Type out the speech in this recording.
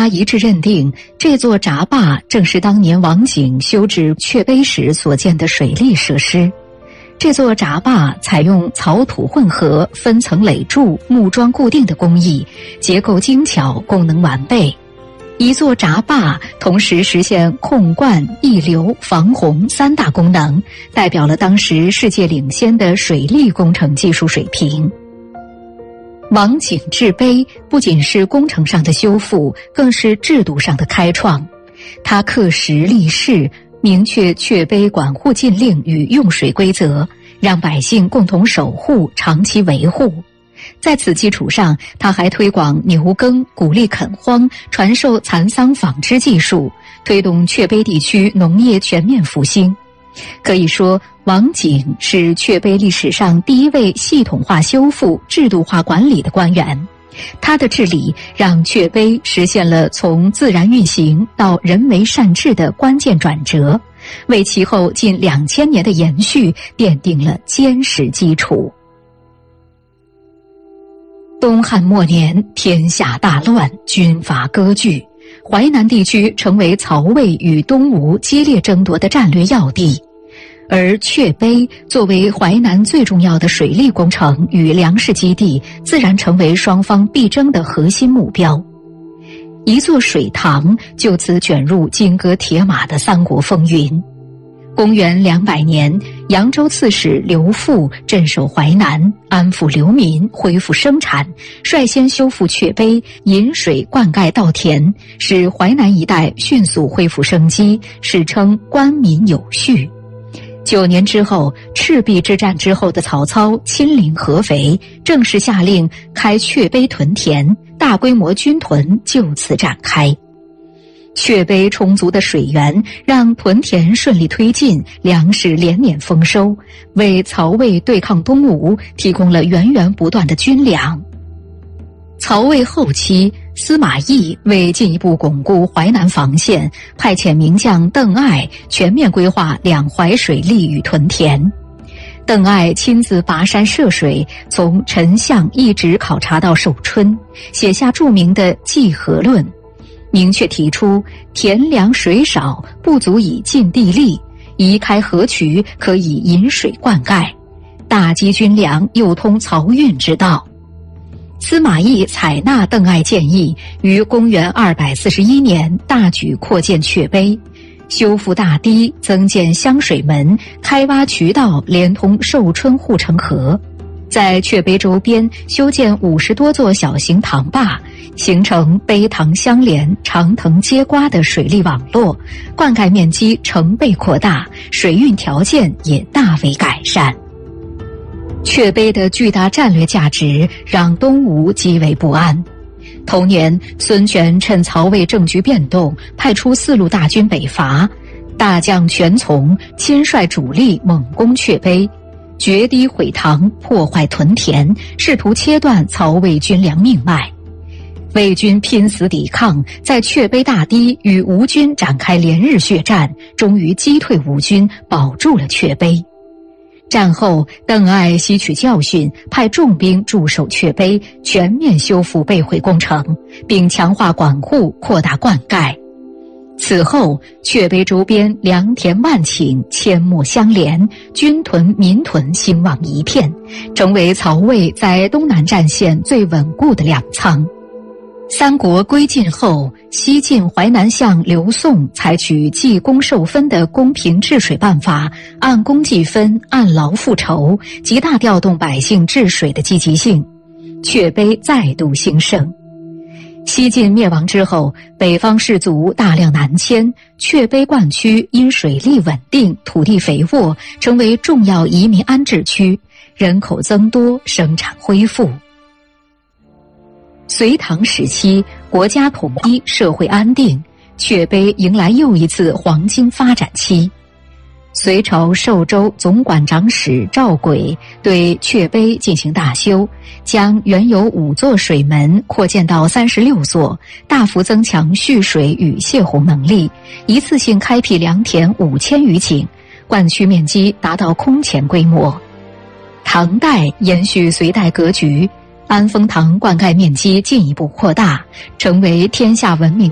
家一致认定，这座闸坝正是当年王景修治雀碑时所建的水利设施。这座闸坝采用草土混合、分层垒筑、木桩固定的工艺，结构精巧，功能完备。一座闸坝同时实现控灌、溢流、防洪三大功能，代表了当时世界领先的水利工程技术水平。王景制碑不仅是工程上的修复，更是制度上的开创。他刻石立誓，明确雀碑管护禁令与用水规则，让百姓共同守护、长期维护。在此基础上，他还推广牛耕，鼓励垦荒，传授蚕桑纺织技术，推动雀碑地区农业全面复兴。可以说，王景是雀碑历史上第一位系统化修复、制度化管理的官员。他的治理让雀碑实现了从自然运行到人为善治的关键转折，为其后近2000年的延续奠定了坚实基础。东汉末年，天下大乱，军阀割据，淮南地区成为曹魏与东吴激烈争夺的战略要地。而雀碑作为淮南最重要的水利工程与粮食基地，自然成为双方必争的核心目标。一座水塘就此卷入金戈铁马的三国风云。公元200年，扬州刺史刘馥镇守淮南，安抚流民，恢复生产，率先修复雀碑，引水灌溉稻田，使淮南一带迅速恢复生机，史称官民有序。9年之后，赤壁之战之后的曹操亲临合肥，正式下令开雀碑屯田，大规模军屯就此展开。雀碑充足的水源让屯田顺利推进，粮食连年丰收，为曹魏对抗东吴提供了源源不断的军粮。曹魏后期，司马懿为进一步巩固淮南防线，派遣名将邓艾全面规划两淮水利与屯田。邓艾亲自跋山涉水，从陈相一直考察到寿春，写下著名的《济河论》，明确提出田粮水少，不足以尽地利，移开河渠可以引水灌溉，大积军粮又通漕运之道。司马懿采纳邓艾建议，于公元241年大举扩建雀碑，修复大堤，增建湘水门，开挖渠道，连通寿春护城河。在雀碑周边修建50多座小型塘坝，形成碑塘相连、长藤接瓜的水利网络，灌溉面积成倍扩大，水运条件也大为改善。雀碑的巨大战略价值让东吴极为不安。同年，孙权趁曹魏政局变动，派出4路大军北伐，大将权从亲率主力猛攻雀碑，决堤毁塘，破坏屯田，试图切断曹魏军粮命脉。魏军拼死抵抗，在雀碑大堤与吴军展开连日血战，终于击退吴军，保住了雀碑。战后，邓艾吸取教训，派重兵驻守雀碑，全面修复被毁工程，并强化管护，扩大灌溉。此后，雀碑周边良田万顷，阡陌相连，军屯民屯兴旺一片，成为曹魏在东南战线最稳固的粮仓。三国归晋后，西晋淮南相刘宋采取计功受分的公平治水办法，按功计分，按劳复酬，极大调动百姓治水的积极性，雀碑再度兴盛。西晋灭亡之后，北方士族大量南迁，雀碑灌区因水利稳定、土地肥沃，成为重要移民安置区，人口增多，生产恢复。隋唐时期，国家统一，社会安定，雀碑迎来又一次黄金发展期。隋朝寿州总管长史赵轨对雀碑进行大修，将原有5座水门扩建到36座，大幅增强蓄水与泄洪能力，一次性开辟良田5000余顷，灌区面积达到空前规模。唐代延续隋代格局，安丰塘灌溉面积进一步扩大，成为天下闻名